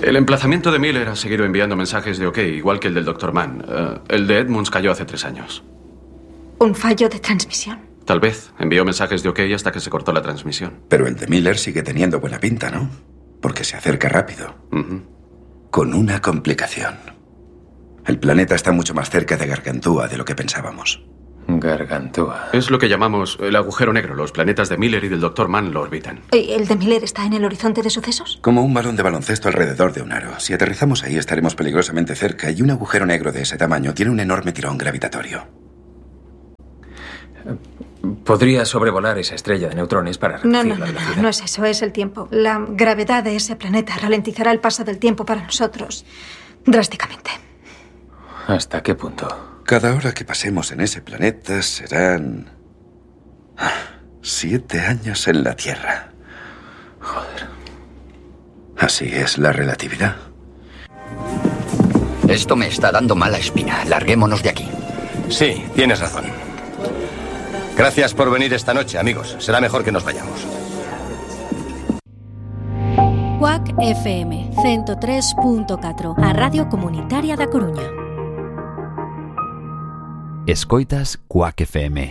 El emplazamiento de Miller ha seguido enviando mensajes de OK, igual que el del Dr. Mann. El de Edmunds cayó hace 3 años. ¿Un fallo de transmisión? Tal vez. Envió mensajes de OK hasta que se cortó la transmisión. Pero el de Miller sigue teniendo buena pinta, ¿no? Porque se acerca rápido. Con una complicación. El planeta está mucho más cerca de Gargantúa de lo que pensábamos. Gargantúa. Es lo que llamamos el agujero negro. Los planetas de Miller y del Dr. Mann lo orbitan. ¿Y el de Miller está en el horizonte de sucesos? Como un balón de baloncesto alrededor de un aro. Si aterrizamos ahí estaremos peligrosamente cerca y un agujero negro de ese tamaño tiene un enorme tirón gravitatorio. ¿Podría sobrevolar esa estrella de neutrones para reducir la velocidad? No es eso, es el tiempo. La gravedad de ese planeta ralentizará el paso del tiempo para nosotros drásticamente. ¿Hasta qué punto? Cada hora que pasemos en ese planeta serán 7 años en la Tierra. Joder. Así es la relatividad. Esto me está dando mala espina. Larguémonos de aquí. Sí, tienes razón. Gracias por venir esta noche, amigos. Será mejor que nos vayamos. Quack FM 103.4, a Radio Comunitaria da Coruña. Escoitas Quack FM.